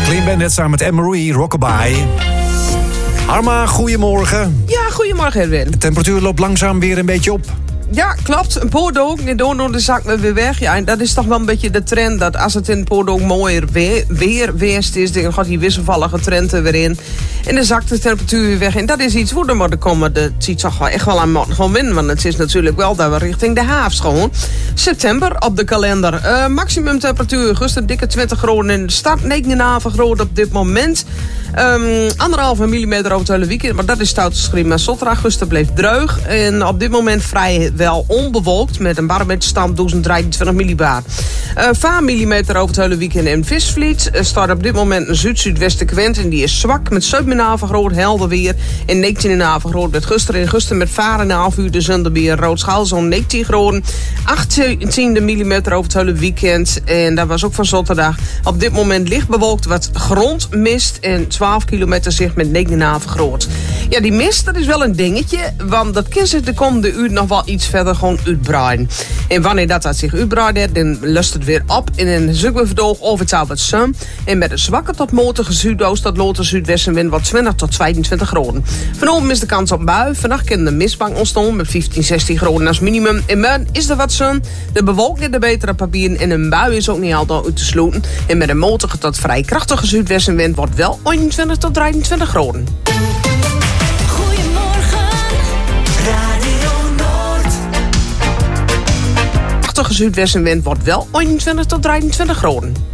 Clean Bandit samen met Anne-Marie, Rockabye. Arma, goedemorgen. Ja, goedemorgen Erwin. De temperatuur loopt langzaam weer een beetje op. Ja, klopt. Een poordoog, niet door de zak weer weg. Ja, en dat is toch wel een beetje de trend. Dat als het in poordoog mooier weer weerst is, dan gaat die wisselvallige trend er weer in. En dan zakt de temperatuur weer weg. En dat is iets woeder maar komen. Dat ziet toch wel echt wel aan gewoon winnen. Want het is natuurlijk wel dat we richting de haafs gewoon. September op de kalender. Maximum temperatuur, een dikke 20 graden in de stad. 9,5 graden op dit moment. 1,5 millimeter over het hele weekend. Maar dat is stout geschreven. Maar Augustus bleef dreug. En op dit moment vrij wel onbewolkt. Met een barometerstand 1023 millibar. 5 millimeter over het hele weekend in Visvliet. Staat op dit moment een zuid-zuidwestenwind. En die is zwak met 7,5 graden helder weer. En 19,5 graden met gisteren. En gisteren met 4,5 uur de zonderbier. Roodschaal zo'n 19 graden. 18 millimeter over het hele weekend. En dat was ook van zaterdag. Op dit moment licht bewolkt wat grondmist. En 12 kilometer zicht met 9,5 graden. Ja, die mist, dat is wel een dingetje. Want dat kan zich de komende uur nog wel iets verder gewoon uitbreiden. En wanneer dat zich uitbreidt, dan lust het weer op. In een zugweverdoog over het wat zon. En met een zwakke tot matige zuidoost tot lote zuidwestenwind wat 20 tot 22 graden. Vanavond is de kans op bui. Vannacht kan de mistbank ontstaan met 15, 16 graden als minimum. En morgen is er wat zon. De bewolking de betere papieren. En een bui is ook niet altijd uit te sluiten. En met een matige tot vrij krachtige zuidwestenwind wordt wel 21 tot 23 graden. Zuidwestenwind wordt wel 21 tot 23 graden.